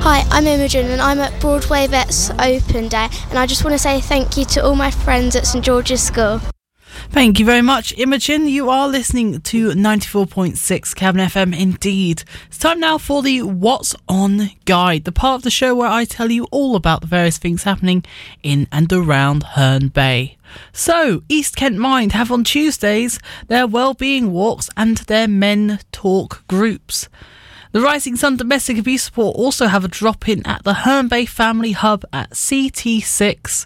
Hi, I'm Imogen and I'm at Broadway Vets Open Day, and I just want to say thank you to all my friends at St George's School. Thank you very much, Imogen. You are listening to 94.6 Cabinet FM indeed. It's time now for the What's On Guide, the part of the show where I tell you all about the various things happening in and around Herne Bay. So, East Kent Mind have on Tuesdays their wellbeing walks and their men talk groups. The Rising Sun Domestic Abuse Support also have a drop-in at the Herne Bay Family Hub at CT6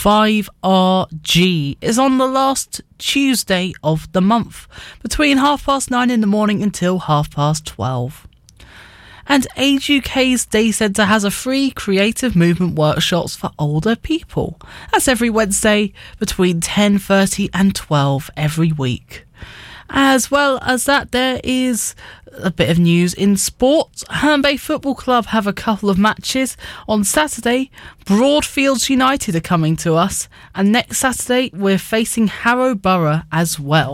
5RG. It's on the last Tuesday of the month, between 9:30 in the morning until 12:30. And Age UK's Day Centre has a free creative movement workshops for older people. That's every Wednesday between 10:30 and 12 every week. As well as that, there is a bit of news in sports. Herne Bay Football Club have a couple of matches. On Saturday, Broadfields United are coming to us, and next Saturday we're facing Harrow Borough as well.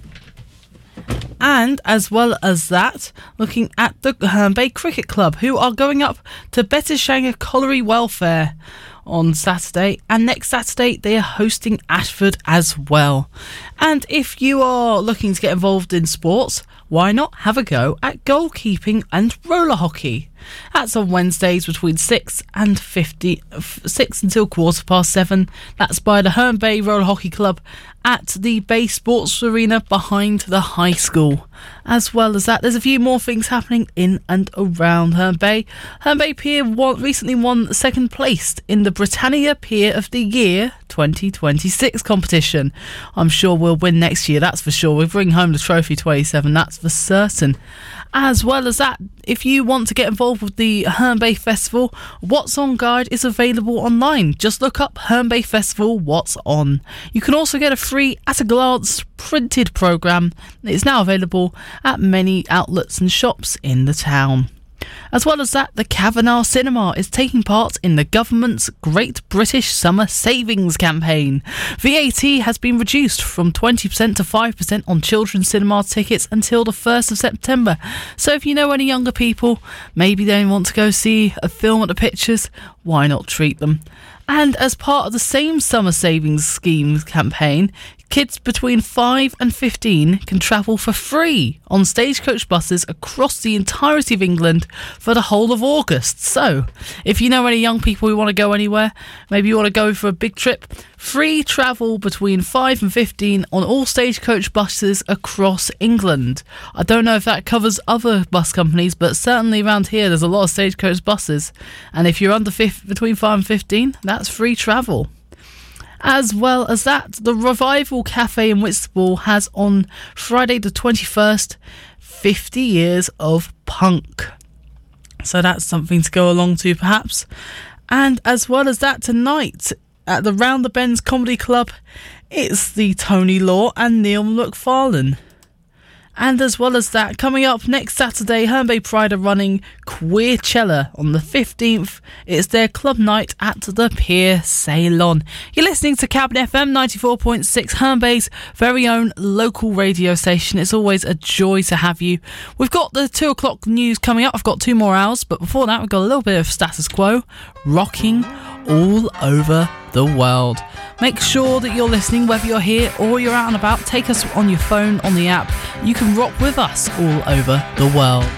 And as well as that, looking at the Herne Bay Cricket Club, who are going up to Bettishanga Colliery Welfare on Saturday, and next Saturday they are hosting Ashford as well. And if you are looking to get involved in sports, why not have a go at goalkeeping and roller hockey? That's on Wednesdays between 6 until 7:15. That's by the Herne Bay Roller Hockey Club at the Bay Sports Arena behind the high school. As well as that, there's a few more things happening in and around Herne Bay. Herne Bay Pier recently won second place in the Britannia Pier of the Year 2026 competition. I'm sure we'll win next year, that's for sure. We'll bring home the trophy 27, that's for certain. As well as that, if you want to get involved with the Herne Bay Festival, What's On Guide is available online. Just look up Herne Bay Festival What's On. You can also get a free at a glance printed programme. It's now available at many outlets and shops in the town. As well as that, the Kavanagh Cinema is taking part in the government's Great British Summer Savings Campaign. VAT has been reduced from 20% to 5% on children's cinema tickets until the 1st of September. So if you know any younger people, maybe they want to go see a film at the pictures, why not treat them? And as part of the same summer savings scheme campaign, kids between 5 and 15 can travel for free on stagecoach buses across the entirety of England for the whole of August. So, if you know any young people who want to go anywhere, maybe you want to go for a big trip, free travel between 5 and 15 on all stagecoach buses across England. I don't know if that covers other bus companies, but certainly around here there's a lot of stagecoach buses. And if you're between 5 and 15, that's free travel. As well as that, the Revival Cafe in Whitstable has on Friday the 21st 50 years of punk. So that's something to go along to perhaps. And as well as that, tonight at the Round the Bends Comedy Club, it's the Tony Law and Neil McFarlane. And as well as that, coming up next Saturday, Herne Bay Pride are running Queerchella on the 15th. It's their club night at the Pier Ceylon. You're listening to Cabinet FM 94.6, Herne Bay's very own local radio station. It's always a joy to have you. We've got the 2 o'clock news coming up. I've got 2 more hours, but before that, we've got a little bit of status quo, rocking all over the world. Make sure that you're listening, whether you're here or you're out and about. Take us on your phone, on the app. You can rock with us all over the world.